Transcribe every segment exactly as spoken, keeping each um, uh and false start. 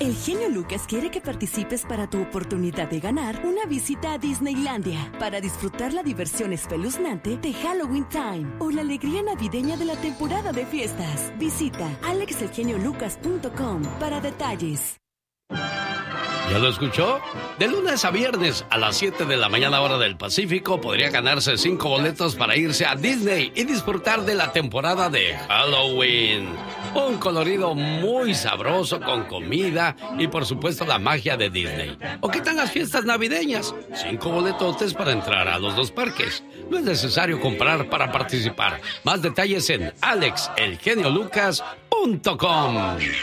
El genio Lucas quiere que participes para tu oportunidad de ganar una visita a Disneylandia para disfrutar la diversión espeluznante de Halloween Time o la alegría navideña de la temporada de fiestas. Visita alex el genio lucas punto com para detalles. ¿Ya lo escuchó? De lunes a viernes a las siete de la mañana hora del Pacífico podría ganarse cinco boletos para irse a Disney y disfrutar de la temporada de Halloween. Un colorido muy sabroso con comida y por supuesto la magia de Disney. ¿O qué tal las fiestas navideñas? Cinco boletotes para entrar a los dos parques. No es necesario comprar para participar. Más detalles en alex el genio lucas punto com.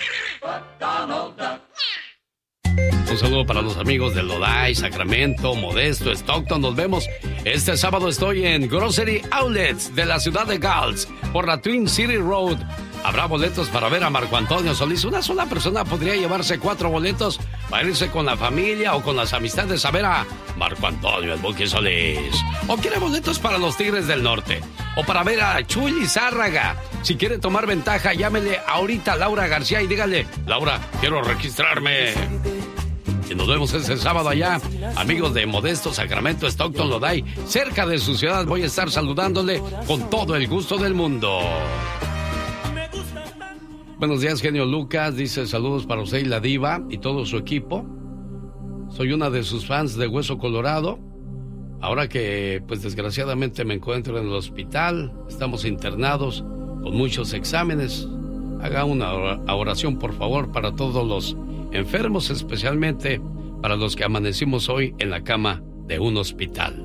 Un saludo para los amigos de Lodi, Sacramento, Modesto, Stockton. Nos vemos este sábado. Estoy en Grocery Outlets de la ciudad de Gulch por la Twin City Road. Habrá boletos para ver a Marco Antonio Solís. Una sola persona podría llevarse cuatro boletos para irse con la familia o con las amistades a ver a Marco Antonio, el Buki Solís. O quiere boletos para los Tigres del Norte. O para ver a Chuy Lizárraga. Si quiere tomar ventaja, llámele ahorita a Laura García y dígale: Laura, quiero registrarme. Y nos vemos este sábado allá, amigos de Modesto, Sacramento, Stockton, Lodi, cerca de su ciudad. Voy a estar saludándole con todo el gusto del mundo. Buenos días, genio Lucas. Dice: saludos para usted y la diva y todo su equipo. Soy una de sus fans de Hueso Colorado. Ahora que, pues desgraciadamente me encuentro en el hospital, estamos internados con muchos exámenes. Haga una oración, por favor, para todos los enfermos, especialmente para los que amanecimos hoy en la cama de un hospital.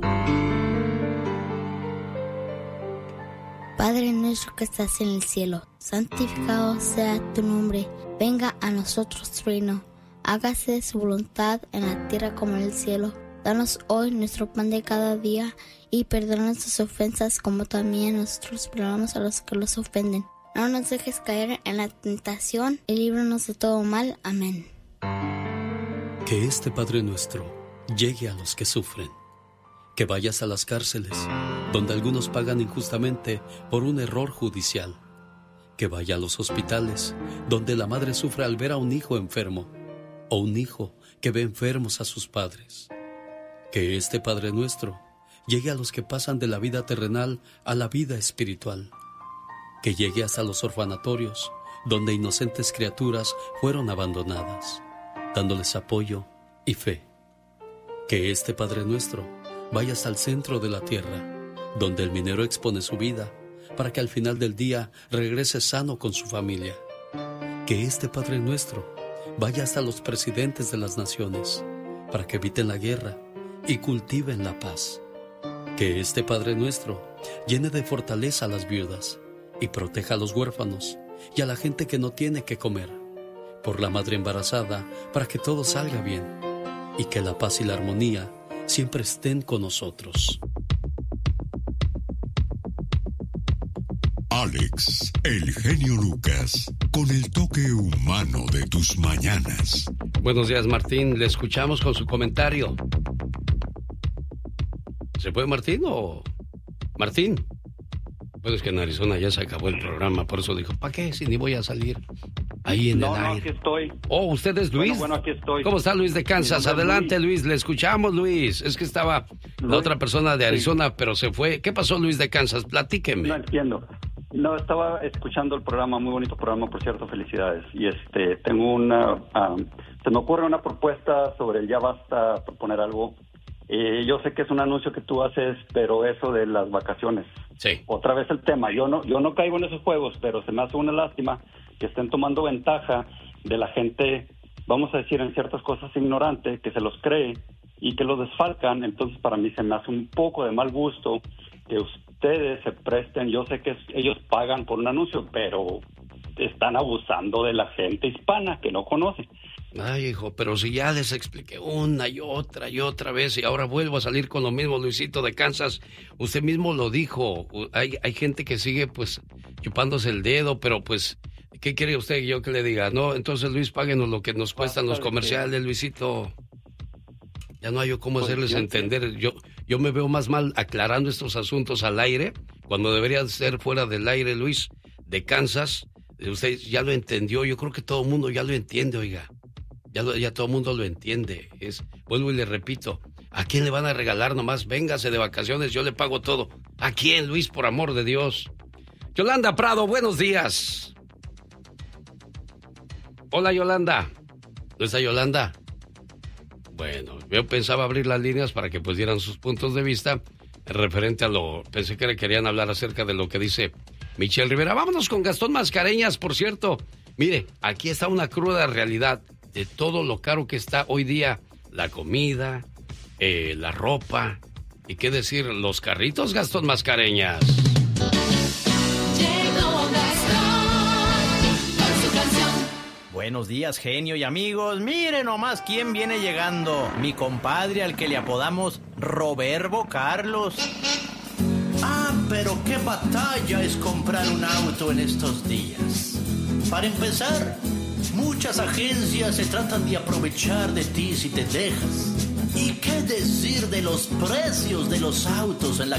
Padre nuestro que estás en el cielo, santificado sea tu nombre. Venga a nosotros tu reino. Hágase su voluntad en la tierra como en el cielo. Danos hoy nuestro pan de cada día y perdona nuestras ofensas como también nosotros perdonamos a los que los ofenden. No nos dejes caer en la tentación y líbranos de todo mal. Amén. Que este Padre nuestro llegue a los que sufren. Que vayas a las cárceles, donde algunos pagan injustamente por un error judicial. Que vaya a los hospitales, donde la madre sufre al ver a un hijo enfermo, o un hijo que ve enfermos a sus padres. Que este Padre nuestro llegue a los que pasan de la vida terrenal a la vida espiritual. Que llegue hasta los orfanatorios, donde inocentes criaturas fueron abandonadas, dándoles apoyo y fe. Que este Padre nuestro vaya hasta el centro de la tierra, donde el minero expone su vida, para que al final del día regrese sano con su familia. Que este Padre nuestro vaya hasta los presidentes de las naciones, para que eviten la guerra y cultiven la paz. Que este Padre nuestro llene de fortaleza a las viudas y proteja a los huérfanos y a la gente que no tiene que comer. Por la madre embarazada, para que todo salga bien y que la paz y la armonía siempre estén con nosotros. Alex, el genio Lucas, con el toque humano de tus mañanas. Buenos días, Martín. Le escuchamos con su comentario. ¿Se fue Martín o...? Martín. Pues es que en Arizona ya se acabó el programa, por eso dijo: ¿para qué si ni voy a salir ahí en no, el no, aire? aquí estoy. Oh, ¿usted es Luis? Bueno, bueno, aquí estoy. ¿Cómo está Luis de Kansas? Adelante, Luis. Luis, le escuchamos, Luis. Es que estaba Luis, la otra persona de Arizona, sí, pero se fue. ¿Qué pasó, Luis de Kansas? Platíqueme. No entiendo. No, estaba escuchando el programa, muy bonito programa, por cierto, felicidades. Y este, tengo una, um, se me ocurre una propuesta sobre el ya basta, proponer algo. Eh, yo sé que es un anuncio que tú haces, pero eso de las vacaciones. Sí. Otra vez el tema. Yo no, yo no caigo en esos juegos, pero se me hace una lástima que estén tomando ventaja de la gente, vamos a decir, en ciertas cosas ignorante, que se los cree y que los desfalcan. Entonces, para mí se me hace un poco de mal gusto que ustedes se presten. Yo sé que es, ellos pagan por un anuncio, pero están abusando de la gente hispana que no conoce. Ay, hijo, pero si ya les expliqué una y otra y otra vez y ahora vuelvo a salir con lo mismo, Luisito de Kansas. Usted mismo lo dijo, hay, hay gente que sigue pues chupándose el dedo, pero pues, ¿qué quiere usted que yo que le diga? No, entonces Luis, páguenos lo que nos cuestan los comerciales, Luisito. Ya no hay yo cómo hacerles entender. Yo, yo me veo más mal aclarando estos asuntos al aire, cuando debería ser fuera del aire, Luis de Kansas. Usted ya lo entendió, yo creo que todo el mundo ya lo entiende, oiga. Ya, lo, ya todo el mundo lo entiende. Es, vuelvo y le repito, ¿a quién le van a regalar nomás? Véngase de vacaciones, yo le pago todo. ¿A quién, Luis, por amor de Dios? Yolanda Prado, buenos días. Hola, Yolanda. ¿No está Yolanda? Bueno, yo pensaba abrir las líneas para que pues dieran sus puntos de vista referente a lo... Pensé que querían hablar acerca de lo que dice Michelle Rivera. Vámonos con Gastón Mascareñas, por cierto. Mire, aquí está una cruda realidad de todo lo caro que está hoy día la comida, eh, la ropa y qué decir, los carritos, Gastón Mascareñas. Buenos días, genio y amigos. Miren nomás quién viene llegando. Mi compadre al que le apodamos Roberbo Carlos. Ah, pero qué batalla es comprar un auto en estos días. Para empezar, muchas agencias se tratan de aprovechar de ti si te dejas. ¿Y qué decir de los precios de los autos en la